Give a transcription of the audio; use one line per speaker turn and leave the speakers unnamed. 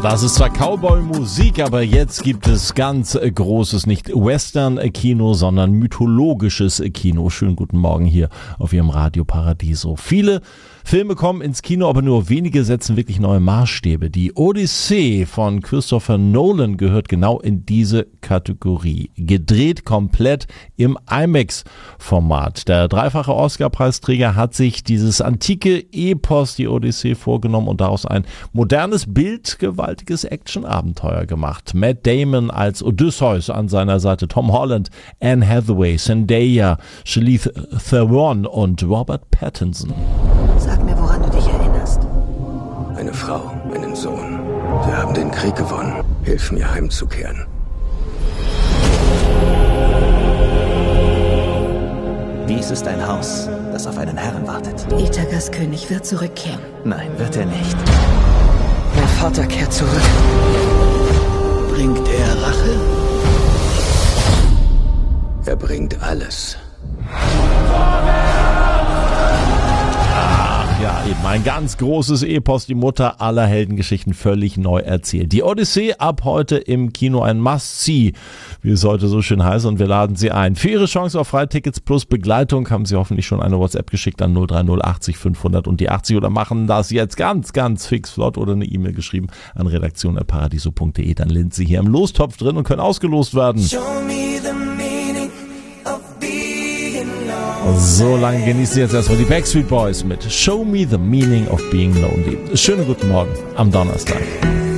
Das ist zwar Cowboy-Musik, aber jetzt gibt es ganz großes, nicht Western-Kino, sondern mythologisches Kino. Schönen guten Morgen hier auf Ihrem Radio Paradiso. Viele Filme kommen ins Kino, aber nur wenige setzen wirklich neue Maßstäbe. Die Odyssee von Christopher Nolan gehört genau in diese Kategorie. Gedreht komplett im IMAX-Format. Der dreifache Oscar-Preisträger hat sich dieses antike Epos, die Odyssee, vorgenommen und daraus ein modernes, bildgewaltiges Action-Abenteuer gemacht. Matt Damon als Odysseus, an seiner Seite Tom Holland, Anne Hathaway, Zendaya, Charlize Theron und Robert Pattinson.
Sag mir, woran du dich erinnerst.
Eine Frau, einen Sohn. Wir haben den Krieg gewonnen. Hilf mir, heimzukehren.
Dies ist ein Haus, das auf einen Herrn wartet.
Ithakas König wird zurückkehren.
Nein, wird er nicht.
Mein Vater kehrt zurück.
Bringt er Rache?
Er bringt alles.
Ja, eben ein ganz großes Epos, die Mutter aller Heldengeschichten, völlig neu erzählt. Die Odyssee ab heute im Kino, ein Must-See, wie es heute so schön heißt, und wir laden Sie ein. Für Ihre Chance auf Freitickets plus Begleitung haben Sie hoffentlich schon eine WhatsApp geschickt an 030 80 500 und die 80 oder machen das jetzt ganz, ganz fix flott oder eine E-Mail geschrieben an redaktion@paradiso.de. Dann sind Sie hier im Lostopf drin und können ausgelost werden. So lange genießen Sie jetzt erstmal die Backstreet Boys mit Show Me the Meaning of Being Lonely. Schönen guten Morgen am Donnerstag.